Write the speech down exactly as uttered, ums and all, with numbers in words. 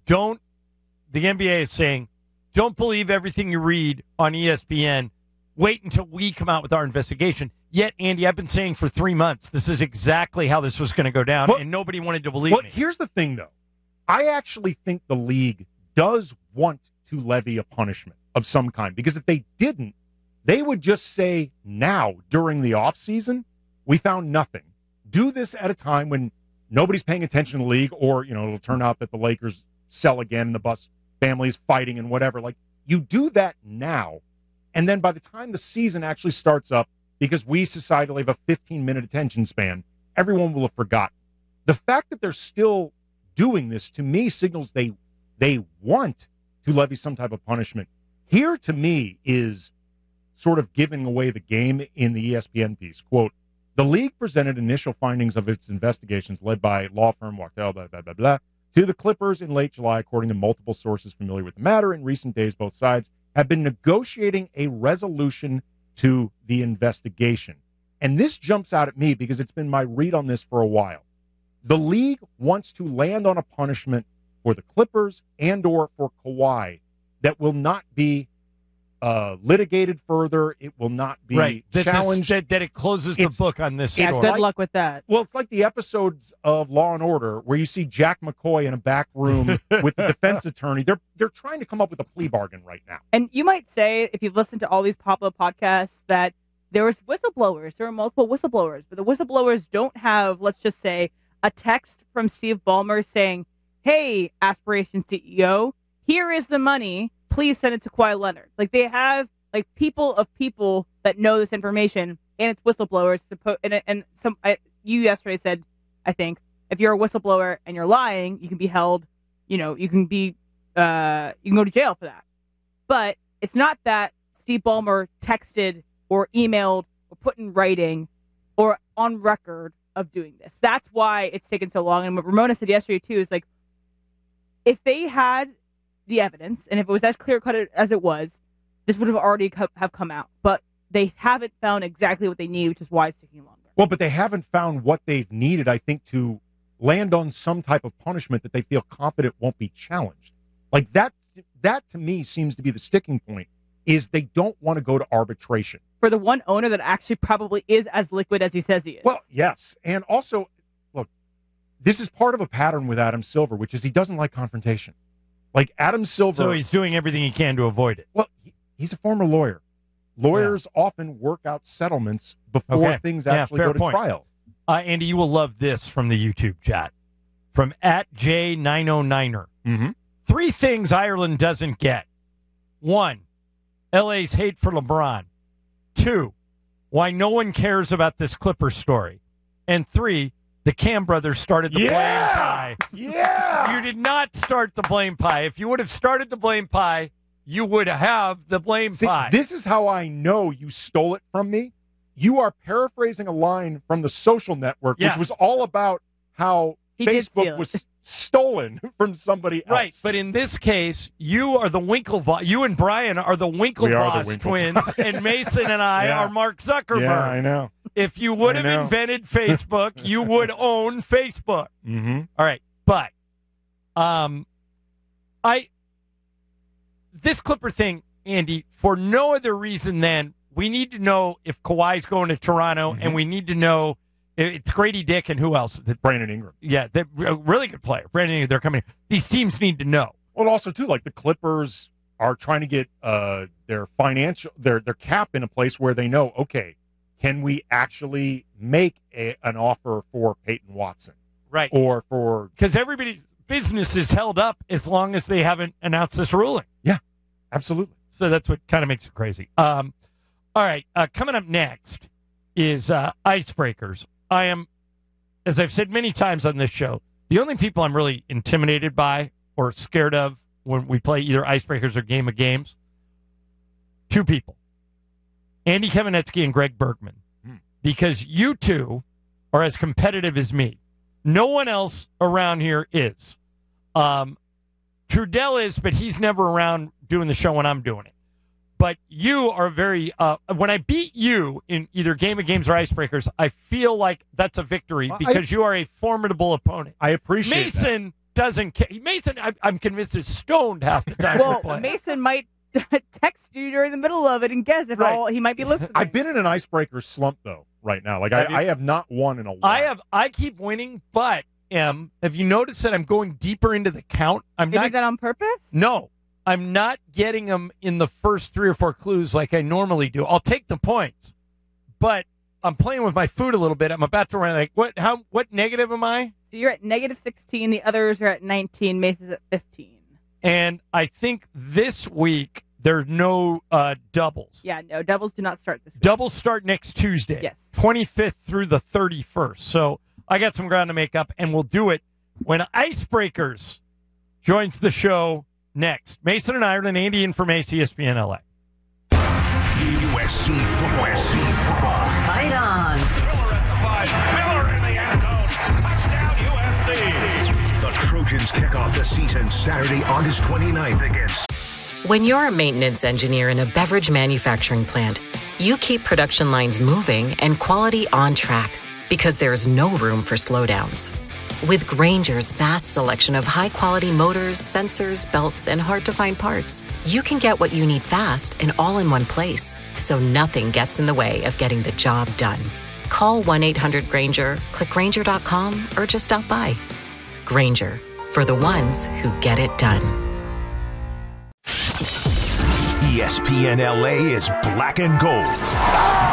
don't, the N B A is saying, don't believe everything you read on E S P N. Wait until we come out with our investigation. Yet, Andy, I've been saying for three months, this is exactly how this was going to go down, well, and nobody wanted to believe well, me. Here's the thing, though. I actually think the league does want to levy a punishment of some kind, because if they didn't, they would just say now, during the offseason, we found nothing. Do this at a time when nobody's paying attention to the league, or, you know, it'll turn out that the Lakers sell again and the Buss family is fighting and whatever. Like, you do that now, and then by the time the season actually starts up, because we societally have a fifteen-minute attention span, everyone will have forgotten. The fact that they're still doing this, to me, signals they they want to levy some type of punishment. Here, to me, is sort of giving away the game in the E S P N piece. Quote, the league presented initial findings of its investigations led by law firm Wachtell, blah, blah, blah, blah, to the Clippers in late July, according to multiple sources familiar with the matter. In recent days, both sides have been negotiating a resolution to the investigation. And this jumps out at me because it's been my read on this for a while. The league wants to land on a punishment for the Clippers and or for Kawhi that will not be uh, litigated further. It will not be right. that challenged. This, that, that it closes the it's, book on this Yeah, story. good like, luck with that. Well, it's like the episodes of Law and Order where you see Jack McCoy in a back room with the defense attorney. They're they're trying to come up with a plea bargain right now. And you might say, if you've listened to all these pop-up podcasts, that there was whistleblowers. There were multiple whistleblowers, but the whistleblowers don't have, let's just say, a text from Steve Ballmer saying, hey, Aspiration C E O, here is the money. Please send it to Kawhi Leonard. Like, they have like people of people that know this information, and it's whistleblowers. Suppo- and, and some I, you yesterday said, I think, if you're a whistleblower and you're lying, you can be held. You know, you can be, uh, you can go to jail for that. But it's not that Steve Ballmer texted or emailed or put in writing or on record of doing this. That's why it's taken so long. And what Ramona said yesterday too is like, if they had the evidence and if it was as clear cut as it was, this would have already co- have come out. But they haven't found exactly what they need, which is why it's taking longer. Well, but they haven't found what they've needed, I think, to land on some type of punishment that they feel confident won't be challenged. Like that, that to me seems to be the sticking point, is they don't want to go to arbitration. For the one owner that actually probably is as liquid as he says he is. Well, yes. And also, look, this is part of a pattern with Adam Silver, which is he doesn't like confrontation. Like Adam Silver. So he's doing everything he can to avoid it. Well, he, he's a former lawyer. Lawyers yeah. often work out settlements before okay. things yeah, actually go to point. trial. Uh, Andy, you will love this from the YouTube chat. From at J nine oh niner. Mm-hmm. Three things Ireland doesn't get. One, L A's hate for LeBron. Two, why no one cares about this Clippers story. And three, the Cam brothers started the yeah! blame pie. Yeah! You did not start the blame pie. If you would have started the blame pie, you would have the blame See, pie. This is how I know you stole it from me. You are paraphrasing a line from The Social Network, yes. which was all about how he Facebook was stolen from somebody else. Right, but in this case, you are the Winklevoss. You and Brian are the Winklevoss the twins, Winklevoss. and Mason and I yeah. are Mark Zuckerberg. Yeah, I know. If you would I have know. invented Facebook, you would own Facebook. Mm-hmm. All right, but um, I this Clipper thing, Andy, for no other reason than we need to know if Kawhi's going to Toronto, Mm-hmm. and we need to know it's Grady Dick and who else? Brandon Ingram. Yeah, they're a really good player. Brandon Ingram, they're coming. These teams need to know. Well, also too, like the Clippers are trying to get uh, their financial their their cap in a place where they know, okay, can we actually make a, an offer for Peyton Watson? Right. Or for because everybody's business is held up as long as they haven't announced this ruling. Yeah, absolutely. So that's what kind of makes it crazy. Um, all right, uh, coming up next is uh, Icebreakers. I am, as I've said many times on this show, the only people I'm really intimidated by or scared of when we play either Icebreakers or Game of Games, two people, Andy Kamenetsky and Greg Bergman, hmm. because you two are as competitive as me. No one else around here is. Um, Trudell is, but he's never around doing the show when I'm doing it. But you are very, uh, when I beat you in either Game of Games or Icebreakers, I feel like that's a victory because I, you are a formidable opponent. I appreciate Mason that. doesn't care. Mason, I, I'm convinced, is stoned half the time. we're Well, playing. Mason might text you during the middle of it and guess if Right. all he might be listening. I've been in an icebreaker slump though right now. Like I, Have you? I have not won in a while. I have. I keep winning, but Em, have you noticed that I'm going deeper into the count? I'm You not. did that on purpose? No, I'm not getting them in the first three or four clues like I normally do. I'll take the points, but I'm playing with my food a little bit. I'm about to run. Like what? How? What negative am I? So you're at negative sixteen. The others are at nineteen. Mason's at fifteen. And I think this week there's no uh, doubles. Yeah, no, doubles do not start this week. Doubles start next Tuesday. Yes. twenty-fifth through the thirty-first. So I got some ground to make up, and we'll do it when Icebreakers joins the show next. Mason and Ireland, Andy in from A C S P N L A. U S C football. U S C football. Fight on. Miller at the five. Miller in the end zone. Touchdown U S C. The Trojans kick off the season Saturday, August twenty-ninth against. When you're a maintenance engineer in a beverage manufacturing plant, you keep production lines moving and quality on track because there's no room for slowdowns. With Grainger's vast selection of high-quality motors, sensors, belts, and hard-to-find parts, you can get what you need fast and all in one place, so nothing gets in the way of getting the job done. Call one eight hundred Grainger, click Grainger dot com, or just stop by. Grainger, for the ones who get it done. E S P N L A is black and gold.